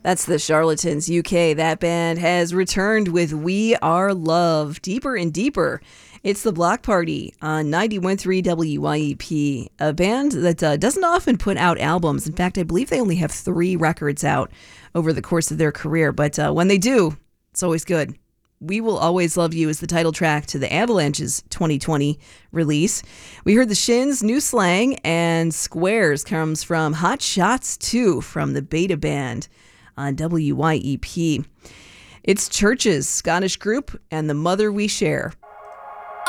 That's the Charlatans UK. That band has returned with We Are Love, Deeper and Deeper. It's the Block Party on 91.3 WYEP, a band that doesn't often put out albums. In fact, I believe they only have 3 records out over the course of their career, but when they do, it's always good. We Will Always Love You is the title track to the Avalanche's 2020 release. We heard the Shins, New Slang, and Squares comes from Hot Shots 2 from the Beta Band on WYEP. It's Churches, Scottish group, and The Mother We Share.